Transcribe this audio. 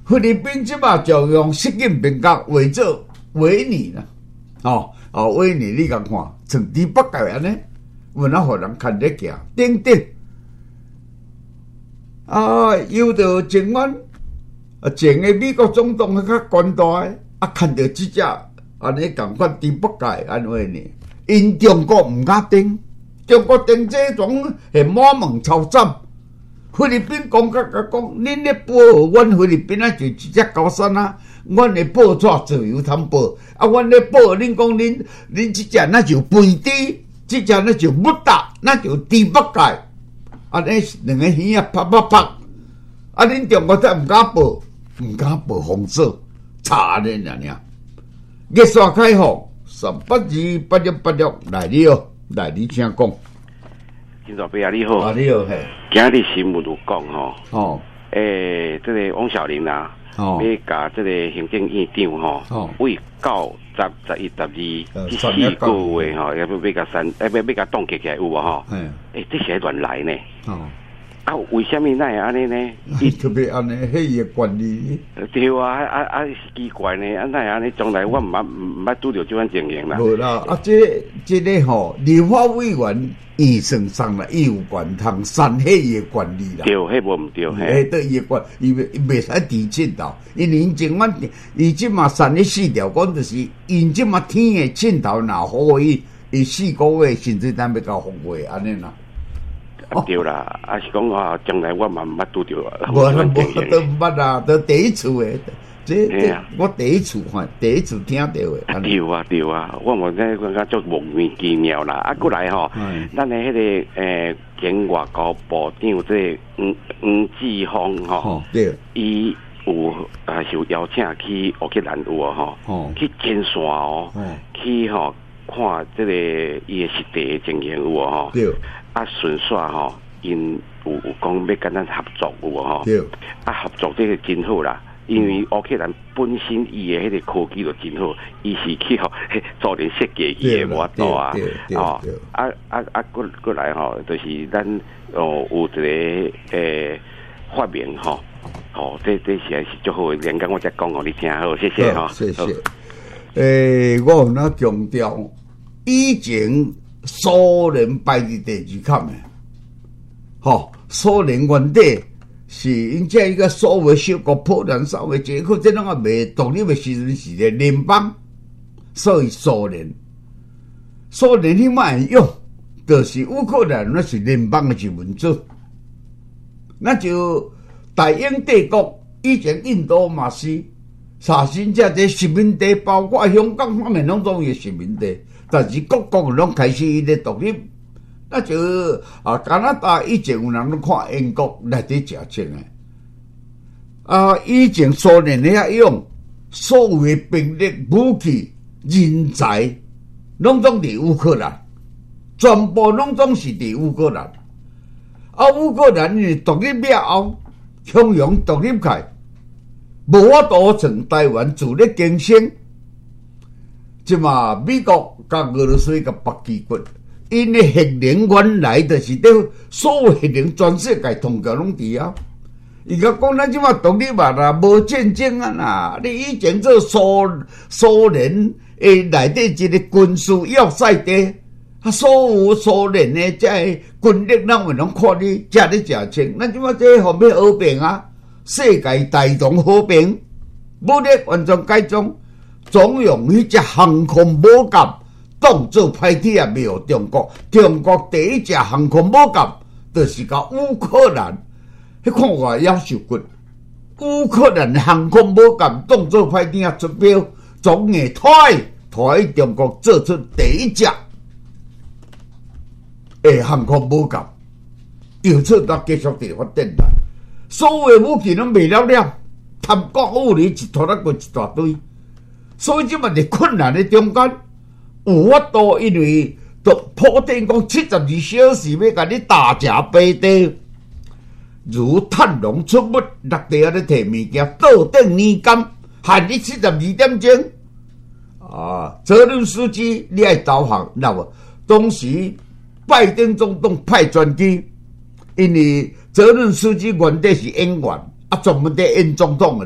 菲律宾即马就用习近平甲伪造伪你啦，伪你你甲看，从伫北界安尼，有哪互人看得见？等等，有着前晚前个美国总统较官大诶，看到即只安尼共款伫北界安尼呢，因中国毋敢顶，中国顶这种系满门抄斩。菲律宾讲甲讲，恁咧保护阮菲律宾就一只高山啊！阮的报纸自由通报，阮咧报恁讲恁即只那就肥猪，即只那就木达，那就猪北界，尼两个耳啊啪，恁中国才毋敢报封锁，查恁尔。热线开放382868来你请讲。 金大伯啊，你好！ 你好，嘿。 今日新闻有讲这个汪小玲啊，要甲这个行政院长为9、10、11、12这4个月要甲要甲冻结起来有无这是乱来呢？为什么那会安尼呢？ 特别安尼，迄个管理。 对啊，是奇怪呢，那会安尼？从来我毋捌拄着这款情形啦。 无啦，这个立法委员预算上啦，伊有权通删迄个管理啦。 对，迄无毋对。 对，伊管，伊袂使提凊头，因为因前晚伊即马删咧4条，讲就是因即马天的凊头若好伊4个月薪水单要交付费安尼啦。 对啦，是讲将来我嘛毋捌拄着。 无都毋捌啦，都第一次诶。这我第一次听到诶。 对啊，我讲甲足莫名其妙啦。过来咱诶迄个经外交部长这黄志峰对， 伊有受邀请去乌克兰有去前线去看这个伊诶实地情形有对。 顺续因有讲要跟咱合作有对。 合作这个真好啦，因为乌克兰本身伊的迄个科技就真好，伊是去做点设计伊的无多啊。过来就是咱有一个发明这是足好，连讲我再讲你听好，谢谢谢谢。我有那强调，以前苏联排伫第2坎的，苏联原底是因这一个所谓小国波兰稍微捷克这两个未独立的时阵是个联邦，所以苏联迄摆用，就是乌克兰那是联邦的一份子，那就大英帝国以前印度嘛是查询这殖民地，包括香港方面拢总有殖民地。但是各国拢开始伊咧独立，那就加拿大以前有人拢看英国来伫食钱诶，以前苏联遐用所有的兵力、武器、人才，拢总伫乌克兰，全部拢总是伫乌克兰。乌克兰呢独立了后，向阳独立起来，无法度像台湾自力更生。即嘛，美国甲俄罗斯甲北极骨，因的核能原来就是伫所有核能全世界通过拢伫啊。伊甲讲咱即嘛独立嘛啦，无战争啊啦。你以前做苏联诶内底一个军事要塞地，所有苏联的这军力咱们拢看你遮咧食清。咱即嘛这后面和平啊，世界大同和平，武力完全改装。总用迄只航空母舰当做派铁也袂互中国。中国第一只航空母舰就是甲乌克兰，迄看我夭寿骨。乌克兰航空母舰当做派铁出标，总硬推中国做出第一只航空母舰，由此才继续地发展啦。所有的武器拢袂了，贪国污吏一拖过一大堆。所以即嘛伫困难的中间，有法度，因为都普丁讲72小时要甲你大吃白地，如探龙出没，落地啊咧摕物件，倒顶年金，限你72点钟。泽连斯基你爱导航，那么当时拜登总统派专机，因为泽连斯基原底是演员，专门在演总统的。